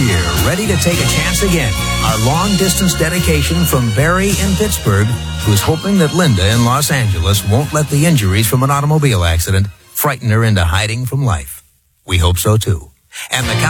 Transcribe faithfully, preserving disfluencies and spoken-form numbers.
year, ready to take a chance again. Our long-distance dedication from Barry in Pittsburgh, who's hoping that Linda in Los Angeles won't let the injuries from an automobile accident frighten her into hiding from life. We hope so, too. And the